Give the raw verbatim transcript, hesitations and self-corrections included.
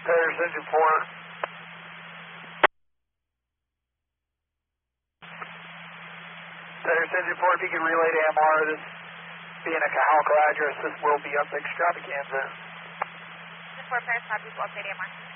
Paris Engine four. Paris Engine four, if you could relay to M R, this being a Cajalco address, this will be up Extravaganza. Engine four, Paris, copy, we'll update M R.